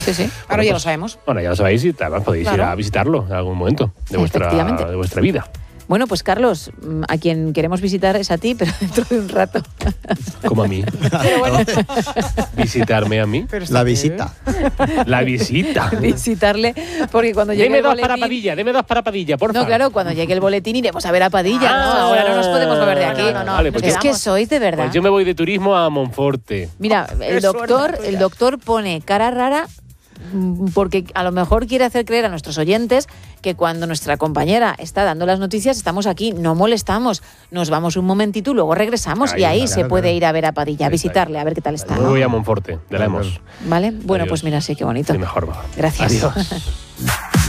Sí, sí. Ahora ya lo sabemos. Bueno, ya lo sabéis y además podéis ir a visitarlo en algún momento de vuestra vida. Bueno, pues Carlos, a quien queremos visitar es a ti, pero dentro de un rato. Como a mí. ¿Visitarme a mí? La visita. La visita. Visitarle, porque cuando llegue el boletín... Deme dos para Padilla, por favor. No, claro, cuando llegue el boletín iremos a ver a Padilla, ¿no? Ahora no nos podemos mover de aquí. No, vale, pues es que sois de verdad. Pues yo me voy de turismo a Monforte. Mira, el doctor pone cara rara porque a lo mejor quiere hacer creer a nuestros oyentes que cuando nuestra compañera está dando las noticias estamos aquí, no molestamos, nos vamos un momentito y luego regresamos y ahí se puede ir a ver a Padilla, a visitarle, a ver qué tal está. Yo voy a Monforte, de la Hemos. ¿Vale? Bueno, pues mira, sí, qué bonito. Sí, mejor va. Gracias. Adiós.